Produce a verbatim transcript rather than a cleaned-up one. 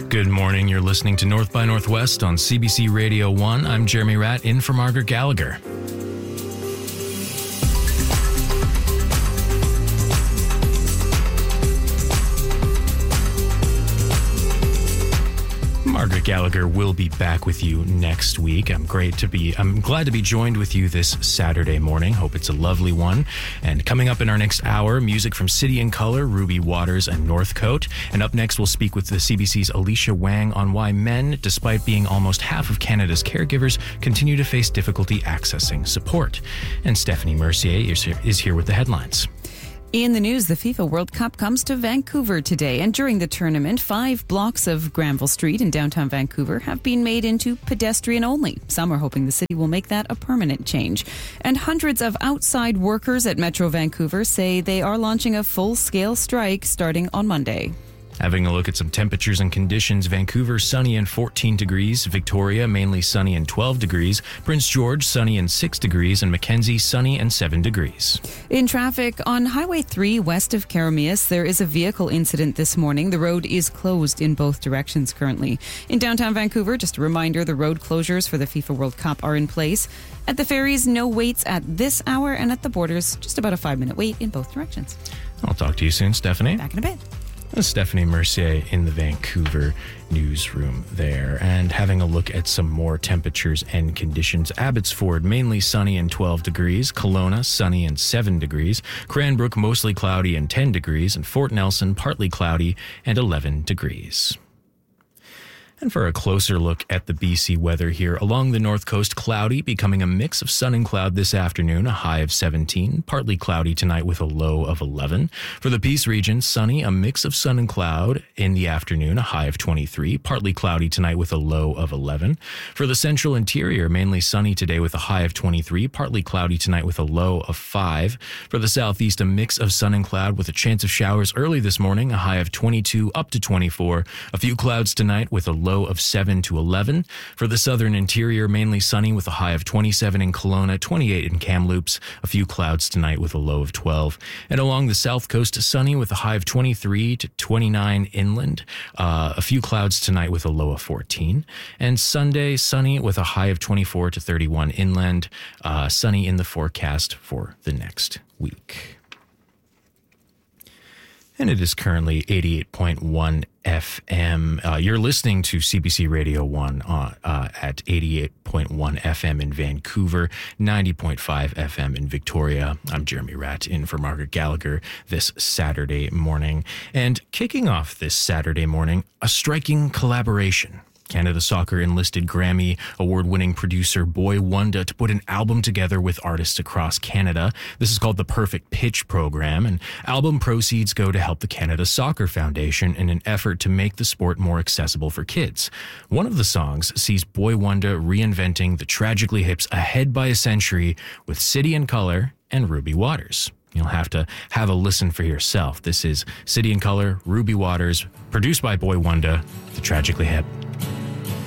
Good morning. You're listening to North by Northwest on C B C Radio one. I'm Jeremy Ratt, in for Margaret Gallagher. Margaret Gallagher will be back with you next week. I'm great to be, I'm glad to be joined with you this Saturday morning. Hope it's a lovely one. And coming up in our next hour, music from City and Colour, Ruby Waters, and Northcote. And up next, we'll speak with the C B C's Alicia Wang on why men, despite being almost half of Canada's caregivers, continue to face difficulty accessing support. And Stephanie Mercier is here, is here with the headlines. In the news, the FIFA World Cup comes to Vancouver today, and during the tournament, five blocks of Granville Street in downtown Vancouver have been made into pedestrian only. Some are hoping the city will make that a permanent change. And hundreds of outside workers at Metro Vancouver say they are launching a full-scale strike starting on Monday. Having a look at some temperatures and conditions, Vancouver sunny and fourteen degrees, Victoria mainly sunny and twelve degrees, Prince George sunny and six degrees, and Mackenzie sunny and seven degrees. In traffic on Highway three west of Karameas, there is a vehicle incident this morning. The road is closed in both directions currently. In downtown Vancouver, just a reminder, the road closures for the FIFA World Cup are in place. At the ferries, no waits at this hour, and at the borders, just about a five-minute wait in both directions. I'll talk to you soon, Stephanie. Back in a bit. Stephanie Mercier in the Vancouver newsroom there. And having a look at some more temperatures and conditions. Abbotsford mainly sunny and twelve degrees. Kelowna sunny and seven degrees. Cranbrook mostly cloudy and ten degrees. And Fort Nelson partly cloudy and eleven degrees. And for a closer look at the B C weather here, along the north coast, cloudy, becoming a mix of sun and cloud this afternoon, a high of seventeen, partly cloudy tonight with a low of eleven. For the Peace region, sunny, a mix of sun and cloud in the afternoon, a high of twenty-three, partly cloudy tonight with a low of eleven. For the central interior, mainly sunny today with a high of twenty-three, partly cloudy tonight with a low of five. For the southeast, a mix of sun and cloud with a chance of showers early this morning, a high of twenty-two up to twenty-four. A few clouds tonight with a low of seven to eleven. For the southern interior, mainly sunny with a high of twenty-seven in Kelowna, twenty-eight in Kamloops. A few clouds tonight with a low of twelve. And along the south coast, sunny with a high of twenty-three to twenty-nine inland. Uh, a few clouds tonight with a low of fourteen. And Sunday, sunny with a high of twenty-four to thirty-one inland. Uh, sunny in the forecast for the next week. And it is currently eighty-eight point one F M. Uh, you're listening to C B C Radio one uh, uh, at eighty-eight point one F M in Vancouver, ninety point five F M in Victoria. I'm Jeremy Ratt, in for Margaret Gallagher this Saturday morning. And kicking off this Saturday morning, a striking collaboration. Canada Soccer enlisted Grammy award-winning producer Boy Wonder to put an album together with artists across Canada. This is called the Perfect Pitch Program, and album proceeds go to help the Canada Soccer Foundation in an effort to make the sport more accessible for kids. One of the songs sees Boy Wonder reinventing the Tragically Hip's Ahead by a Century with City and Colour and Ruby Waters. You'll have to have a listen for yourself. This is City and Colour, Ruby Waters, produced by Boy Wonder, the Tragically Hip.